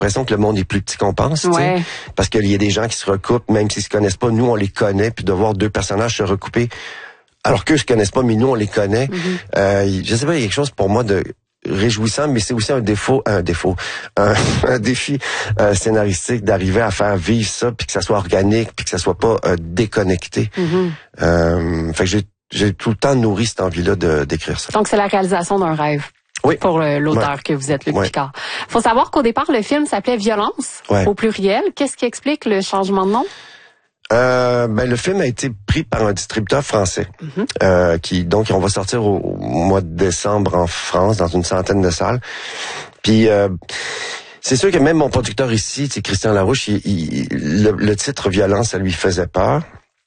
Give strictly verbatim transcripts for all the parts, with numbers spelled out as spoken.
l'impression que le monde est plus petit qu'on pense, ouais. tu sais, parce qu'il y a des gens qui se recoupent, même s'ils se connaissent pas. Nous, on les connaît, puis de voir deux personnages se recouper, alors qu'eux se connaissent pas, mais nous, on les connaît. Mm-hmm. Euh, je sais pas, il y a quelque chose pour moi de réjouissant, mais c'est aussi un défaut, un défaut, un, un défi euh, scénaristique d'arriver à faire vivre ça, puis que ça soit organique, puis que ça soit pas euh, déconnecté. Mm-hmm. Euh, fait que j'ai, j'ai tout le temps nourri cette envie-là de d'écrire ça. Donc c'est la réalisation d'un rêve. Oui. Pour le, l'auteur ouais. que vous êtes, Luc ouais. Picard. Faut savoir qu'au départ, le film s'appelait Violence, ouais. au pluriel. Qu'est-ce qui explique le changement de nom? Euh, ben le film a été pris par un distributeur français, mm-hmm. euh, qui donc on va sortir au, au mois de décembre en France dans une centaine de salles. Puis euh, c'est sûr que même mon producteur ici, c'est Christian Larouche, il, il, le, le titre Violence, ça lui faisait peur.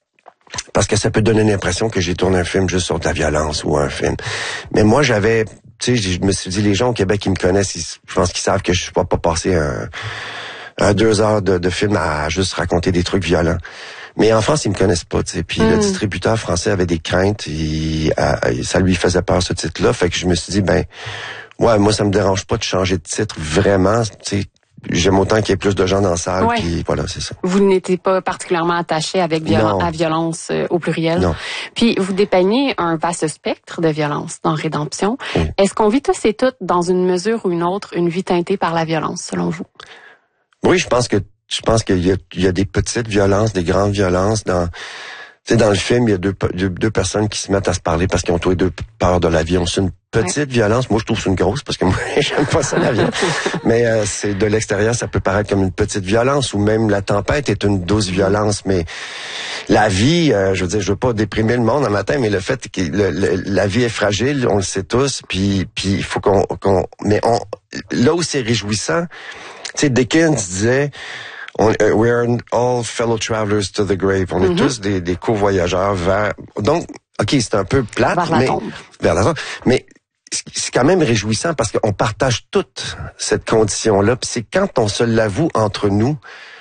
Parce que ça peut donner l'impression que j'ai tourné un film juste sur de la violence ou un film. Mais moi, j'avais, tu sais, je me suis dit, les gens au Québec, ils me connaissent, ils, je pense qu'ils savent que je ne vais pas passer un, un deux heures de, de film à juste raconter des trucs violents. Mais en France, ils me connaissent pas, tu sais. Puis mm. le distributeur français avait des craintes, il, euh, ça lui faisait peur ce titre-là. Fait que je me suis dit, ben, ouais, moi, ça me dérange pas de changer de titre vraiment, tu sais. J'aime autant qu'il y ait plus de gens dans la salle, ouais. Puis voilà, c'est ça. Vous n'étiez pas particulièrement attaché avec viol- à violence euh, au pluriel. Non. Puis vous dépeignez un vaste spectre de violence dans Rédemption. Oui. Est-ce qu'on vit tous et toutes, dans une mesure ou une autre, une vie teintée par la violence, selon vous? Oui, je pense que je pense qu'il y a, il y a des petites violences, des grandes violences dans. Tu sais, dans le film, il y a deux, deux, deux personnes qui se mettent à se parler parce qu'ils ont tous les deux peur de l'avion. C'est une petite ouais. violence. Moi, je trouve que c'est une grosse parce que moi, j'aime pas ça, l'avion. Mais euh, c'est de l'extérieur, ça peut paraître comme une petite violence ou même la tempête est une douce violence. Mais la vie, euh, je veux dire, je veux pas déprimer le monde un matin, mais le fait que le, le, la vie est fragile, on le sait tous. Puis, puis il faut qu'on, qu'on, mais on, là où c'est réjouissant, tu sais, Dickens disait. On, uh, we are all fellow travelers to the grave. On mm-hmm. est tous des, des co-voyageurs vers. Donc, ok, c'est un peu plate, vers mais la tombe. vers la tombe. Mais c'est quand même réjouissant parce qu'on partage toute cette condition-là. Puis c'est quand on se l'avoue entre nous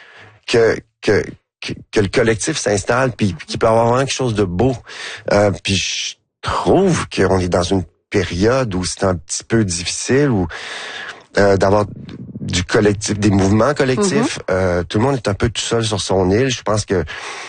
que que que, que le collectif s'installe, puis qu'il peut y avoir vraiment quelque chose de beau. Euh, puis je trouve qu'on est dans une période où c'est un petit peu difficile, où euh, d'avoir du collectif, des mouvements collectifs. Mm-hmm. Euh, tout le monde est un peu tout seul sur son île. Je pense que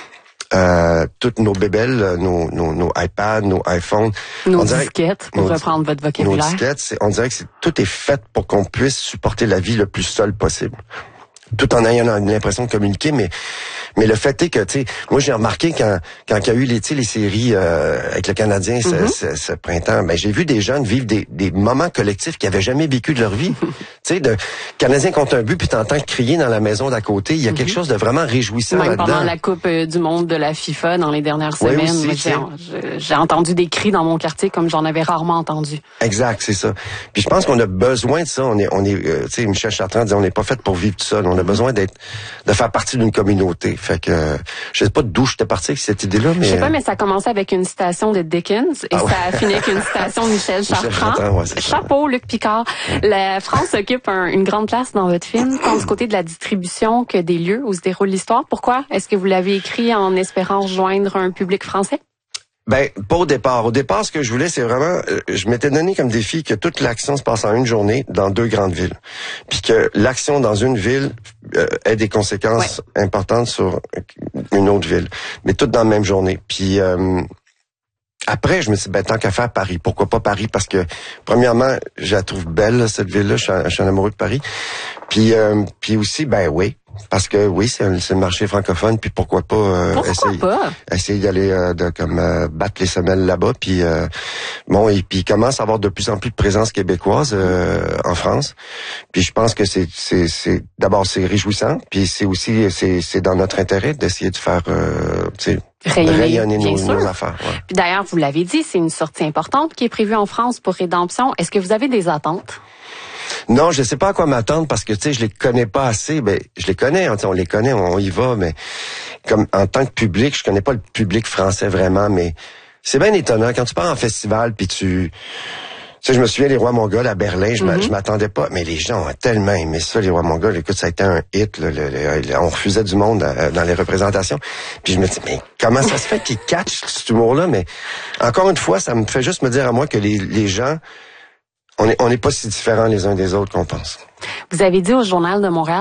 euh, toutes nos bébelles, nos, nos, nos iPads, nos iPhones... Nos disquettes, pour nos, reprendre votre vocabulaire. Nos disquettes, c'est, on dirait que c'est, tout est fait pour qu'on puisse supporter la vie le plus seul possible. Tout en ayant l'impression de communiquer, mais mais le fait est que, tu sais, moi j'ai remarqué quand quand il y a eu les, tu sais, les séries euh, avec le Canadien ce, mm-hmm. ce, ce printemps, ben j'ai vu des jeunes vivre des, des moments collectifs qu'ils avaient jamais vécu de leur vie. Tu sais, de Canadien compte un but puis t'entends crier dans la maison d'à côté, il y a mm-hmm. quelque chose de vraiment réjouissant même là-dedans. Pendant la Coupe du monde de la FIFA dans les dernières oui, semaines, aussi, j'ai, j'ai entendu des cris dans mon quartier comme j'en avais rarement entendu. Exact, c'est ça. Puis je pense qu'on a besoin de ça. On est on est, euh, tu sais, Michel Chartrand dit on n'est pas fait pour vivre tout seul. On a besoin d'être, de faire partie d'une communauté. Fait que, euh, je sais pas d'où j'étais parti avec cette idée-là, mais... Je sais pas, mais ça a commencé avec une citation de Dickens et ah ouais. ça a fini avec une citation de Michel Chartrand. Michel Chartrand ouais, Chapeau, Luc Picard. La France occupe un, une grande place dans votre film, tant du côté de la distribution que des lieux où se déroule l'histoire. Pourquoi? Est-ce que vous l'avez écrit en espérant rejoindre un public français? Ben, pas au départ. Au départ, ce que je voulais, c'est vraiment, euh, je m'étais donné comme défi que toute l'action se passe en une journée dans deux grandes villes. Puis que l'action dans une ville euh, ait des conséquences ouais. importantes sur une autre ville. Mais toutes dans la même journée. Puis euh, après, je me suis dit, ben, tant qu'à faire Paris. Pourquoi pas Paris? Parce que, premièrement, je la trouve belle, cette ville-là. Je suis, je suis un amoureux de Paris. Puis, euh, puis aussi, ben oui. Parce que oui, c'est, un, c'est le marché francophone, puis pourquoi pas euh, pourquoi essayer, pas? essayer d'aller euh, de comme euh, battre les semelles là-bas, puis euh, bon et puis il commence à avoir de plus en plus de présence québécoise euh, en France. Puis je pense que c'est c'est c'est d'abord c'est réjouissant, puis c'est aussi c'est c'est dans notre intérêt d'essayer de faire euh, tu sais rayonner, rayonner nos, nos affaires. Ouais. Puis d'ailleurs, vous l'avez dit, c'est une sortie importante qui est prévue en France pour Rédemption. Est-ce que vous avez des attentes? Non, je sais pas à quoi m'attendre parce que tu sais, je les connais pas assez. Ben, je les connais, hein, on les connaît, on y va, mais comme en tant que public, je connais pas le public français vraiment, mais c'est bien étonnant quand tu pars en festival puis tu, tu sais, je me souviens les Rois Mongols à Berlin, je, mm-hmm. je m'attendais pas, mais les gens ont tellement aimé ça, les Rois Mongols. Écoute, ça a été un hit, là, le, le, le, on refusait du monde euh, dans les représentations. Puis je me dis, mais comment ça se fait qu'ils catchent cet humour-là? Mais encore une fois, ça me fait juste me dire à moi que les, les gens On est, on n'est pas si différents les uns des autres qu'on pense. Vous avez dit au Journal de Montréal